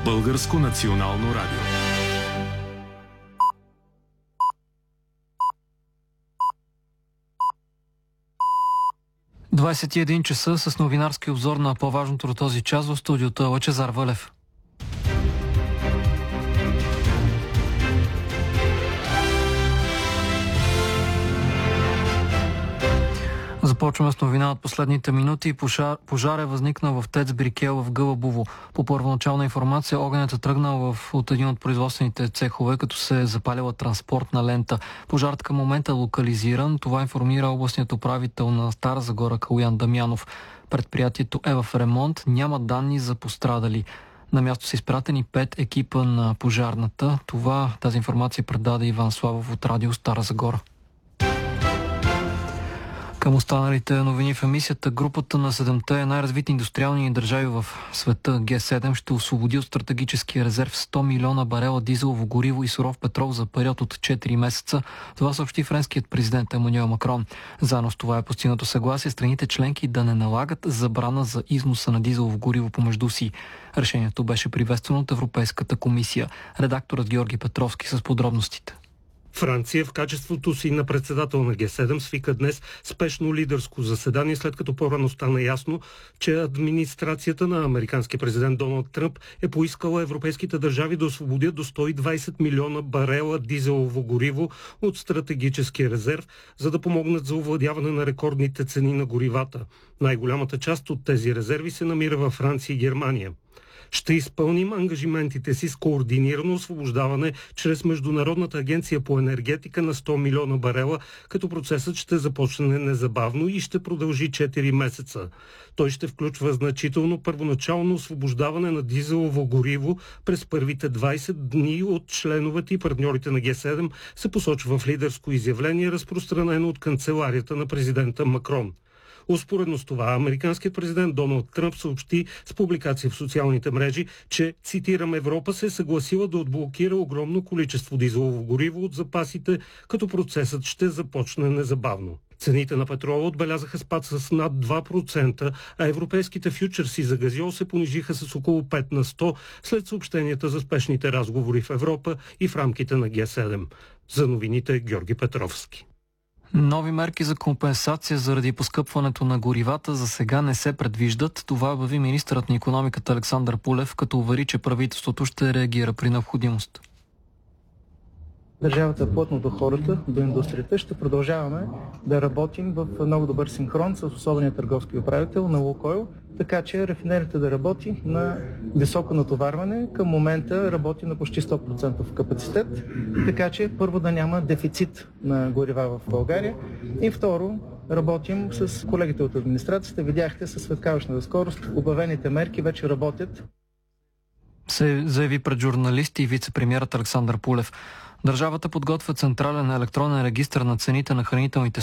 Българско национално радио. Двадесет и един часа с новинарски обзор на по-важното до този час в студиото е Лъчезар Вълев. Започваме с новина от последните минути. Пожар е възникнал в ТЕЦ Брикел в Гълъбово. По първоначална информация огънят е тръгнал от един от производствените цехове, като се е запалила транспортна лента. Пожарът към момента е локализиран. Това информира областният управител на Стара Загора Калуян Дамянов. Предприятието е в ремонт. Няма данни за пострадали. На място са изпратени 5 екипа на пожарната. Тази информация предаде Иван Славов от радио Стара Загора. Към останалите новини в емисията, групата на 7-те най-развити индустриални държави в света Г7 ще освободи от стратегическия резерв 100 милиона барела дизелово гориво и суров петрол за период от 4 месеца. Това съобщи френският президент Емануел Макрон. Заедно с това е постигнато съгласие страните членки да не налагат забрана за износа на дизелово гориво помежду си. Решението беше приветствано от Европейската комисия. Редакторът Георги Петровски с подробностите. Франция в качеството си на председател на Г7 свика днес спешно лидерско заседание, след като по-рано стана ясно, че администрацията на американския президент Доналд Тръмп е поискала европейските държави да освободят до 120 милиона барела дизелово гориво от стратегическия резерв, за да помогнат за овладяване на рекордните цени на горивата. Най-голямата част от тези резерви се намира във Франция и Германия. Ще изпълним ангажиментите си с координирано освобождаване чрез Международната агенция по енергетика на 100 милиона барела, като процесът ще започне незабавно и ще продължи 4 месеца. Той ще включва значително първоначално освобождаване на дизелово гориво през първите 20 дни от членовете и партньорите на Г7, се посочва в лидерско изявление, разпространено от канцеларията на президента Макрон. Успоредно с това, американският президент Доналд Тръмп съобщи с публикация в социалните мрежи, че, цитирам, Европа се е съгласила да отблокира огромно количество дизелово гориво от запасите, като процесът ще започне незабавно. Цените на петрола отбелязаха спад с над 2%, а европейските фьючерси за газьол се понижиха с около 5 на 100 след съобщенията за спешните разговори в Европа и в рамките на Г7. За новините Георги Петровски. Нови мерки за компенсация заради поскъпването на горивата за сега не се предвиждат. Това обяви министърът на икономиката Александър Пулев, като увери, че правителството ще реагира при необходимост. Държавата е плътно до хората, до индустрията. Ще продължаваме да работим в много добър синхрон с особения търговски управител на Лукойл, така че рафинерията да работи на високо натоварване. Към момента работи на почти 100% капацитет, така че първо да няма дефицит на горива в България и второ работим с колегите от администрацията. Видяхте със светкавичната скорост, обявените мерки вече работят. Се заяви пред журналисти и вице-премиерът Александър Пулев. Държавата подготвя централен електронен регистър на цените на хранителните